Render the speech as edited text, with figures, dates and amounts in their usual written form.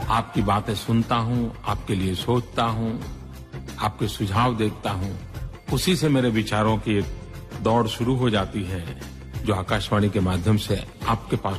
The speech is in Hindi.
आपकी बातें सुनता हूँ, आपके लिए सोचता हूँ, आपके सुझाव देखता हूँ, उसी से मेरे विचारों की एक दौड़ शुरू हो जाती है, जो आकाशवाणी के माध्यम से आपके पास